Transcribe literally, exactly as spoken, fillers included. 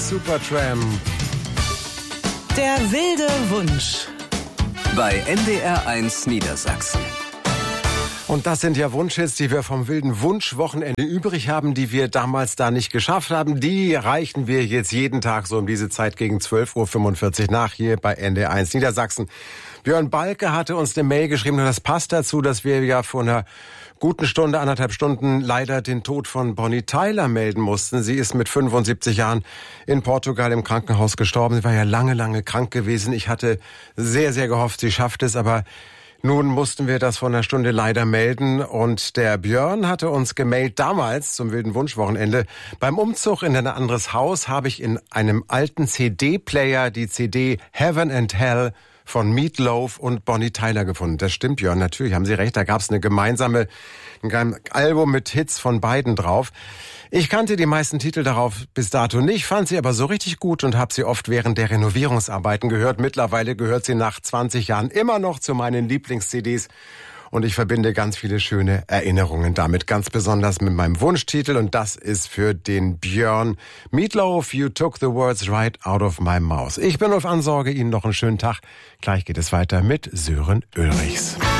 Supertramp. Der wilde Wunsch. Bei N D R eins Niedersachsen. Und das sind ja Wunschhits, die wir vom wilden Wunschwochenende übrig haben, die wir damals da nicht geschafft haben. Die reichen wir jetzt jeden Tag so um diese Zeit gegen zwölf Uhr fünfundvierzig nach hier bei N D R eins Niedersachsen. Björn Balke hatte uns eine Mail geschrieben und das passt dazu, dass wir ja vor einer guten Stunde, anderthalb Stunden leider den Tod von Bonnie Tyler melden mussten. Sie ist mit fünfundsiebzig Jahren in Portugal im Krankenhaus gestorben. Sie war ja lange, lange krank gewesen. Ich hatte sehr, sehr gehofft, sie schafft es, aber nun mussten wir das vor einer Stunde leider melden und der Björn hatte uns gemailt, damals zum wilden Wunschwochenende. Beim Umzug in ein anderes Haus habe ich in einem alten C D-Player die C D Heaven and Hell von Meat Loaf und Bonnie Tyler gefunden. Das stimmt, Björn, natürlich haben Sie recht. Da gab es eine gemeinsame, ein Album mit Hits von beiden drauf. Ich kannte die meisten Titel darauf bis dato nicht, fand sie aber so richtig gut und habe sie oft während der Renovierungsarbeiten gehört. Mittlerweile gehört sie nach zwanzig Jahren immer noch zu meinen Lieblings-C Ds. Und ich verbinde ganz viele schöne Erinnerungen damit, ganz besonders mit meinem Wunschtitel. Und das ist für den Björn Meat Loaf, You Took the Words Right Out of My Mouth. Ich bin auf Ansorge, Ihnen noch einen schönen Tag. Gleich geht es weiter mit Sören Ulrichs.